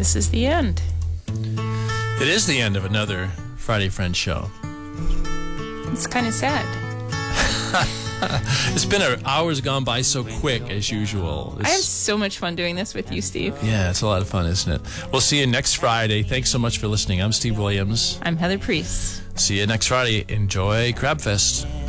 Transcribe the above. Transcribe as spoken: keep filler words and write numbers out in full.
this is the end. It is the end of another Friday Friends show. It's kind of sad. It's been a, hours gone by so quick, as usual. It's, I have so much fun doing this with you, Steve. Yeah, it's a lot of fun, isn't it? We'll see you next Friday. Thanks so much for listening. I'm Steve Williams. I'm Heather Priest. See you next Friday. Enjoy Crabfest.